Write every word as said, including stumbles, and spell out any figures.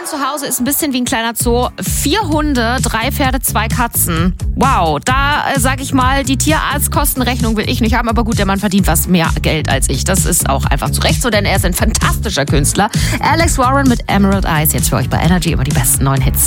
zu Hause ist ein bisschen wie ein kleiner Zoo. Vier Hunde, drei Pferde, zwei Katzen. Wow, da äh, sag ich mal, die Tierarztkostenrechnung will ich nicht haben, aber gut, der Mann verdient was mehr Geld als ich. Das ist auch einfach zu Recht so, denn er ist ein fantastischer Künstler. Alex Warren mit Emerald Eyes, jetzt für euch bei Energy immer die besten neuen Hits.